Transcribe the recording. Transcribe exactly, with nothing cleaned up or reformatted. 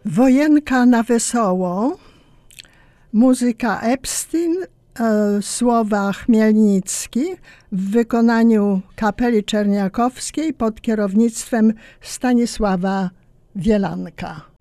Wojenka na wesoło, muzyka Epstein, e, słowa Chmielnicki w wykonaniu Kapeli Czerniakowskiej pod kierownictwem Stanisława Wielanka.